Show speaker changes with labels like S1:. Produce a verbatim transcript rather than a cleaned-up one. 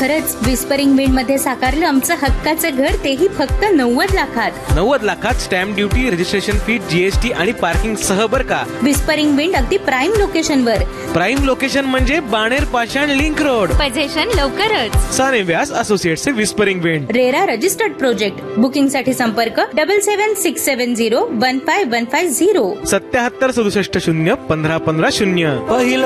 S1: खरंच whispering wind मध्ये साकारलं आमचं हक्काचं घर, तेही फक्त नव्वद लाखात.
S2: नव्वद लाखात stamp duty, registration fee, GST आणि पार्किंग सह बर का.
S1: विस्परिंग विंड अगदी प्राईम लोकेशन वर.
S2: प्राईम लोकेशन म्हणजे बाणेर पाषाण लिंक रोड.
S1: पोझिशन लवकरच.
S2: साने व्यास associates whispering wind.
S1: RERA registered project. Booking साठी संपर्क double seven six seven zero one five one five zero
S2: सत्याहत्तर सदुसष्ट शून्य पंधरा पंधरा शून्य.